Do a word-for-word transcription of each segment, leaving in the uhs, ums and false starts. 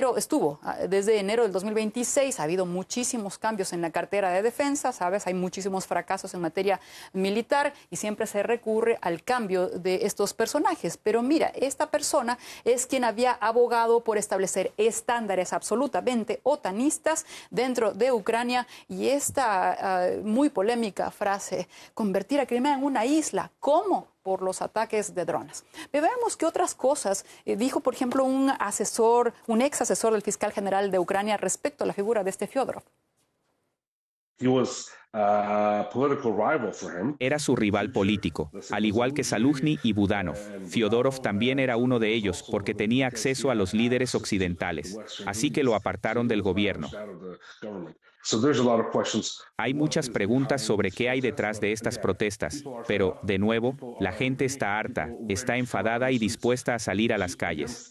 enero estuvo, desde enero del dos mil veintiséis ha habido muchísimos cambios en la cartera de defensa, ¿sabes? Hay muchísimos fracasos en materia militar y siempre se recurre al cambio de estos personajes. Pero mira, esta persona es quien había abogado por establecer estándares absolutamente otanistas dentro de Ucrania y esta uh, muy polémica frase, convertir a Crimea en una isla. ¿Cómo? Por los ataques de drones. Pero veamos qué otras cosas eh, dijo, por ejemplo, un asesor, un ex asesor del fiscal general de Ucrania respecto a la figura de este Fyodorov. Era su rival político, al igual que Zaluzhny y Budanov. Fyodorov también era uno de ellos porque tenía acceso a los líderes occidentales, así que lo apartaron del gobierno. Hay muchas preguntas sobre qué hay detrás de estas protestas, pero, de nuevo, la gente está harta, está enfadada y dispuesta a salir a las calles.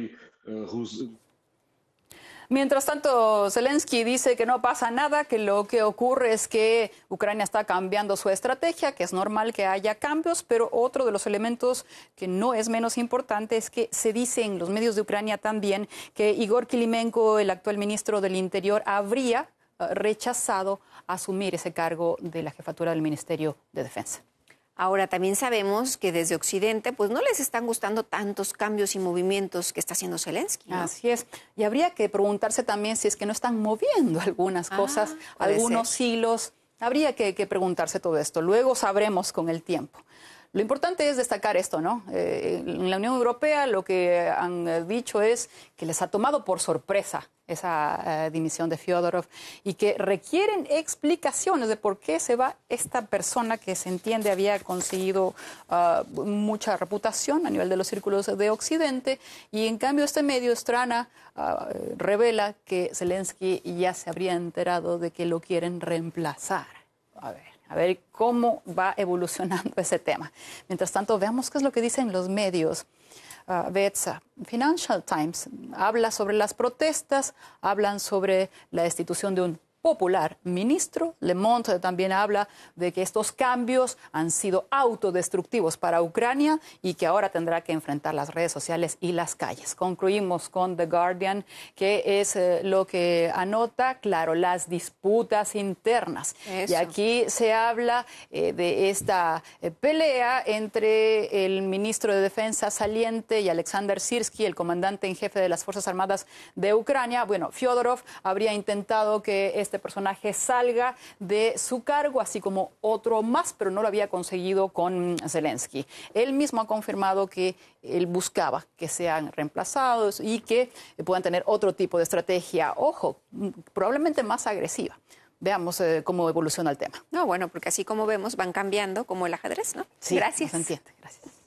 Mientras tanto, Zelensky dice que no pasa nada, que lo que ocurre es que Ucrania está cambiando su estrategia, que es normal que haya cambios, pero otro de los elementos que no es menos importante es que se dice en los medios de Ucrania también que Igor Kilimenko, el actual ministro del Interior, habría rechazado asumir ese cargo de la jefatura del Ministerio de Defensa. Ahora, también sabemos que desde Occidente pues no les están gustando tantos cambios y movimientos que está haciendo Zelensky, ¿no? Así es. Y habría que preguntarse también si es que no están moviendo algunas cosas, ah, algunos ser. hilos. Habría que, que preguntarse todo esto. Luego sabremos con el tiempo. Lo importante es destacar esto, ¿no? Eh, en la Unión Europea lo que han dicho es que les ha tomado por sorpresa esa uh, dimisión de Fyodorov y que requieren explicaciones de por qué se va esta persona que se entiende había conseguido uh, mucha reputación a nivel de los círculos de Occidente y en cambio este medio Strana uh, revela que Zelensky ya se habría enterado de que lo quieren reemplazar. A ver. A ver cómo va evolucionando ese tema. Mientras tanto, veamos qué es lo que dicen los medios. Uh, Betsa, Financial Times habla sobre las protestas, hablan sobre la destitución de un popular ministro. Le Monde también habla de que estos cambios han sido autodestructivos para Ucrania y que ahora tendrá que enfrentar las redes sociales y las calles. Concluimos con The Guardian, que es eh, lo que anota, claro, las disputas internas. Eso. Y aquí se habla eh, de esta eh, pelea entre el ministro de Defensa saliente y Alexander Sirski, el comandante en jefe de las Fuerzas Armadas de Ucrania. Bueno, Fyodorov habría intentado que este personaje salga de su cargo, así como otro más, pero no lo había conseguido con Zelensky. Él mismo ha confirmado que él buscaba que sean reemplazados y que puedan tener otro tipo de estrategia, ojo, probablemente más agresiva. Veamos eh, cómo evoluciona el tema. No, bueno, porque así como vemos, van cambiando como el ajedrez, ¿no? Sí, Gracias. Se entiende. Gracias.